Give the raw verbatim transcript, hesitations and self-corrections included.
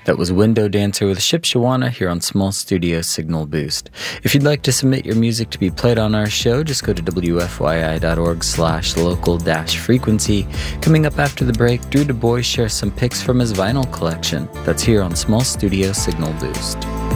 That was Window Dancer with Ship Shawana here on Small Studio Signal Boost. If you'd like to submit your music to be played on our show, just go to W F Y I dot org slash local dash frequency. Coming up after the break, Drew Du Bois shares some pics from his vinyl collection. That's here on Small Studio Signal Boost.